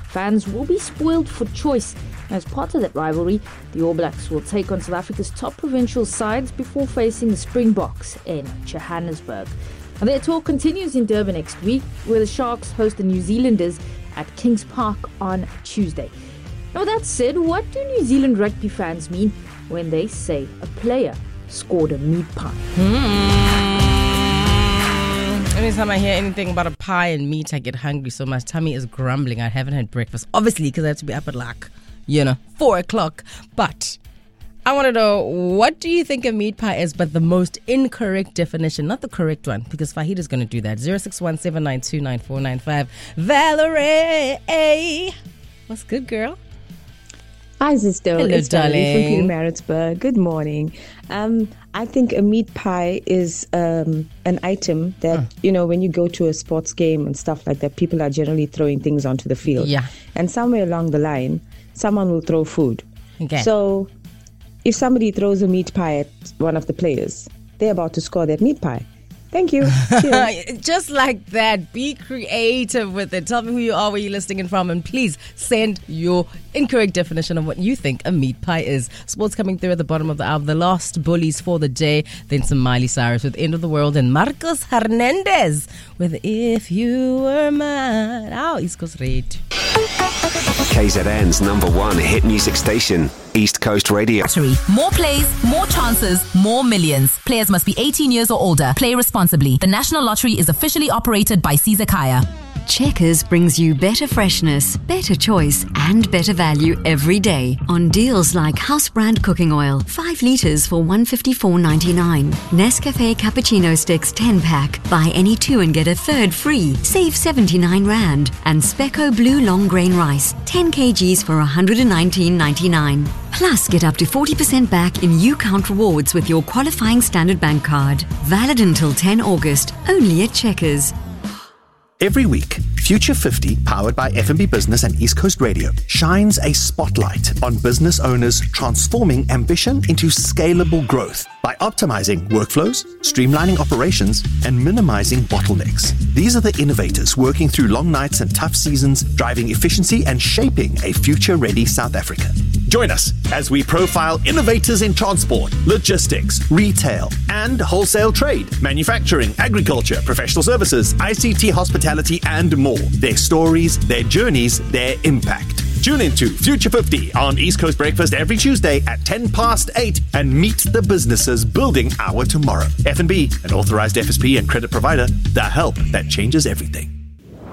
fans will be spoiled for choice. As part of that rivalry, the All Blacks will take on South Africa's top provincial sides before facing the Springboks in Johannesburg. And their tour continues in Durban next week, where the Sharks host the New Zealanders at Kings Park on Tuesday. Now, with that said, what do New Zealand rugby fans mean when they say a player scored a meat pie? Anytime I hear anything about a pie and meat, I get hungry, so my tummy is grumbling. I haven't had breakfast, obviously, because I have to be up at 4 o'clock. But I want to know, what do you think a meat pie is, but the most incorrect definition, not the correct one, because Fahid is going to do that. 0617929495. Valerie, what's good, girl? Hi, sister. Hello, it's Valerie from darling. Pietermaritzburg. Good morning. I think a meat pie is an item that, when you go to a sports game and stuff like that, people are generally throwing things onto the field. Yeah. And somewhere along the line, someone will throw food. Okay. So if somebody throws a meat pie at one of the players, they're about to score that meat pie. Thank you. Cheers. Just like that, be creative with it. Tell me who you are, where you're listening in from, and please send your incorrect definition of what you think a meat pie is. Sports coming through at the bottom of the hour. The last bullies for the day. Then some Miley Cyrus with End of the World, and Marcos Hernandez with If You Were Mine. East Coast Radio. KZN's #1 hit music station, East Coast Radio. More plays, more chances, more millions. Players must be 18 years or older. Play responsibly. The National Lottery is officially operated by Caesar Kaya. Checkers brings you better freshness, better choice, and better value every day on deals like House Brand Cooking Oil, 5 litres for $154.99. Nescafe Cappuccino Sticks 10-pack. Buy any 2 and get a third free. Save 79 Rand. And Speco Blue Long Grain Rice, 10 kgs for $119.99. Plus, get up to 40% back in UCount rewards with your qualifying Standard Bank card. Valid until 10 August. Only at Checkers. Every week, Future 50, powered by F&B Business and East Coast Radio, shines a spotlight on business owners transforming ambition into scalable growth by optimizing workflows, streamlining operations, and minimizing bottlenecks. These are the innovators working through long nights and tough seasons, driving efficiency and shaping a future-ready South Africa. Join us as we profile innovators in transport, logistics, retail, and wholesale trade, manufacturing, agriculture, professional services, ICT, hospitality, and more. Their stories, their journeys, their impact. Tune into Future 50 on East Coast Breakfast every Tuesday at 8:10 and meet the businesses building our tomorrow. F&B, an authorized FSP and credit provider, the help that changes everything.